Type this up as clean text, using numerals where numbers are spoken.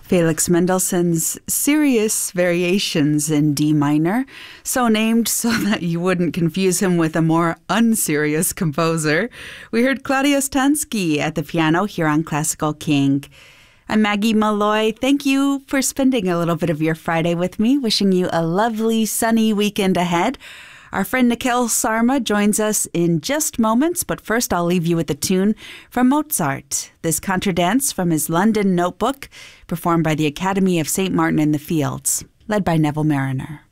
Felix Mendelssohn's Serious Variations in D minor, so named so that you wouldn't confuse him with a more unserious composer. We heard Claudia Stansky at the piano here on Classical King. I'm Maggie Malloy. Thank you for spending a little bit of your Friday with me, wishing you a lovely sunny weekend ahead. Our friend Nikhil Sarma joins us in just moments, but first I'll leave you with a tune from Mozart, this contradance from his London Notebook, performed by the Academy of St. Martin in the Fields, led by Neville Marriner.